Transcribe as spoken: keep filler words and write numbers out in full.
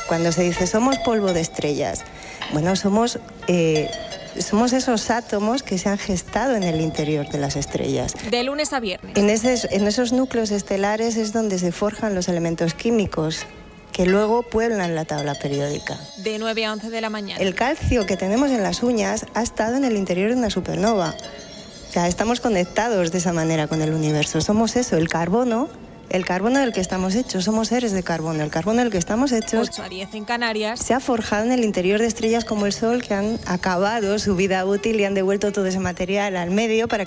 Cuando se dice somos polvo de estrellas, bueno, somos, eh, somos esos átomos que se han gestado en el interior de las estrellas. De lunes a viernes. En, ese, en esos núcleos estelares es donde se forjan los elementos químicos que luego pueblan la tabla periódica. De nueve a once de la mañana. El calcio que tenemos en las uñas ha estado en el interior de una supernova. O sea, estamos conectados de esa manera con el universo. Somos eso, el carbono, el carbono del que estamos hechos. Somos seres de carbono. El carbono del que estamos hechos ocho a diez en Canarias. Se ha forjado en el interior de estrellas como el Sol, que han acabado su vida útil y han devuelto todo ese material al medio para